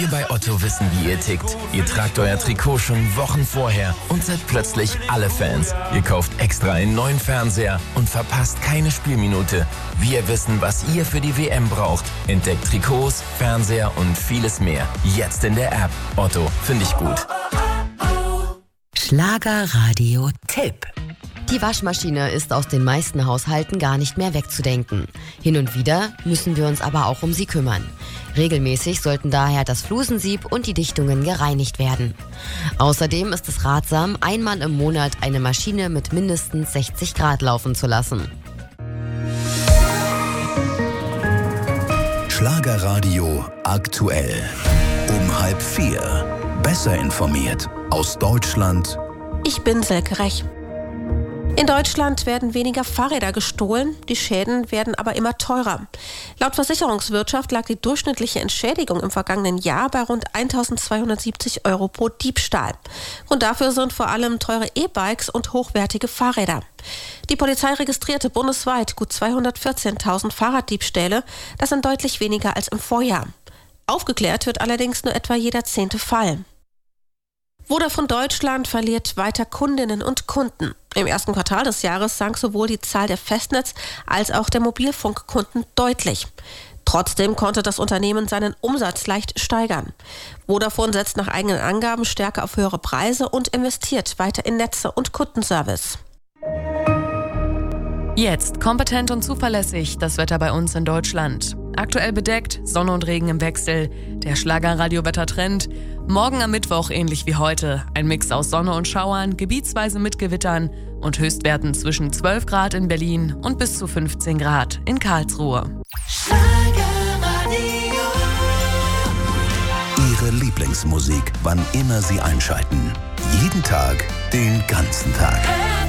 bei Otto wissen, wie ihr tickt. Ihr tragt euer Trikot schon Wochen vorher und seid plötzlich alle Fans. Ihr kauft extra einen neuen Fernseher und verpasst keine Spielminute. Wir wissen, was ihr für die WM braucht. Entdeckt Trikots, Fernseher und vieles mehr. Jetzt in der App. Otto, finde ich gut. Schlagerradio-Tipp. Die Waschmaschine ist aus den meisten Haushalten gar nicht mehr wegzudenken. Hin und wieder müssen wir uns aber auch um sie kümmern. Regelmäßig sollten daher das Flusensieb und die Dichtungen gereinigt werden. Außerdem ist es ratsam, einmal im Monat eine Maschine mit mindestens 60 Grad laufen zu lassen. Schlagerradio aktuell. Um 3:30. Besser informiert aus Deutschland. Ich bin Silke Rech. In Deutschland werden weniger Fahrräder gestohlen, die Schäden werden aber immer teurer. Laut Versicherungswirtschaft lag die durchschnittliche Entschädigung im vergangenen Jahr bei rund 1.270 € pro Diebstahl. Grund dafür sind vor allem teure E-Bikes und hochwertige Fahrräder. Die Polizei registrierte bundesweit gut 214.000 Fahrraddiebstähle, das sind deutlich weniger als im Vorjahr. Aufgeklärt wird allerdings nur etwa jeder 10. Fall. Vodafone Deutschland verliert weiter Kundinnen und Kunden. Im ersten Quartal des Jahres sank sowohl die Zahl der Festnetz- als auch der Mobilfunkkunden deutlich. Trotzdem konnte das Unternehmen seinen Umsatz leicht steigern. Vodafone setzt nach eigenen Angaben stärker auf höhere Preise und investiert weiter in Netze und Kundenservice. Jetzt kompetent und zuverlässig das Wetter bei uns in Deutschland. Aktuell bedeckt, Sonne und Regen im Wechsel. Der Schlagerradio-Wettertrend. Morgen am Mittwoch ähnlich wie heute. Ein Mix aus Sonne und Schauern, gebietsweise mit Gewittern und Höchstwerten zwischen 12 Grad in Berlin und bis zu 15 Grad in Karlsruhe. Ihre Lieblingsmusik, wann immer Sie einschalten. Jeden Tag, den ganzen Tag.